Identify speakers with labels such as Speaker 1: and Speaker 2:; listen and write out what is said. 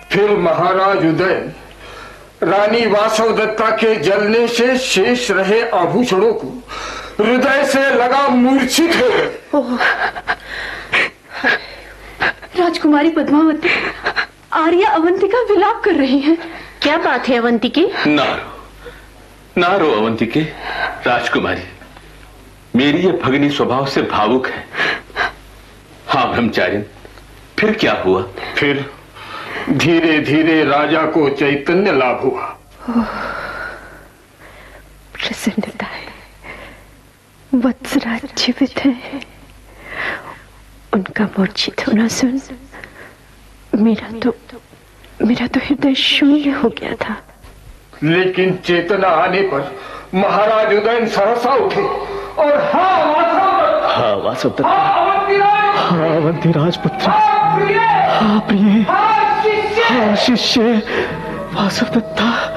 Speaker 1: फिर महाराज उदय रानी वासवदत्ता के जलने से शेष रहे आभूषणों को हृदय से लगा मूर्छित हो गए।
Speaker 2: राजकुमारी पद्मावती, आर्या अवंतिका विलाप कर रही हैं।
Speaker 3: क्या बात है अवंतिके?
Speaker 4: ना रो अवंतिके। राजकुमारी, मेरी ये भगनी स्वभाव से भावुक है। हाँ ब्रह्मचारिण, फिर क्या हुआ? फिर
Speaker 1: धीरे धीरे राजा को चैतन्य लाभ हुआ।
Speaker 3: प्रसन्नता है, वत्सराज जीवित है। उनका मूर्छित होना सुन मेरा तो हृदय शून्य हो गया था।
Speaker 1: लेकिन चेतना आने पर महाराज उदयन सहसा उठे और हाँ
Speaker 4: वासवदत्ता,
Speaker 1: हाँ
Speaker 4: अवंती राजपुत्र, हाँ प्रिय, हाँ शिष्य वासवदत्ता।